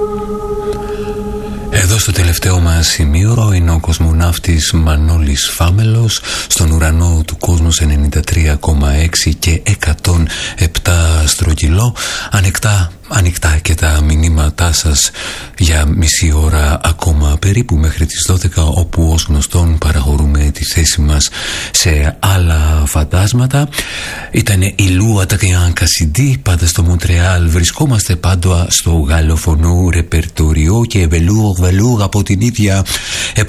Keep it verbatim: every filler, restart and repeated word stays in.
Εδώ στο τελευταίο μας σημείο είναι ο κοσμοναύτης Μανώλης Φάμελος στον ουρανό του Κόσμος ενενήντα τρία κόμμα έξι και εκατόν επτά στρογγυλό. Ανοιχτά, ανοιχτά και τα μηνύματά σας για μισή ώρα ακόμα περίπου μέχρι τις δώδεκα, όπου ως γνωστόν παραχωρούμε τη θέση μας σε άλλα φαντάσματα. Ήτανε η Λου Αντριάν Κασιντή, πάντα στο Μοντρεάλ. Βρισκόμαστε πάντα στο γαλλοφωνό ρεπερτόριο και βελούρ βελούρ από την ίδια εποχή.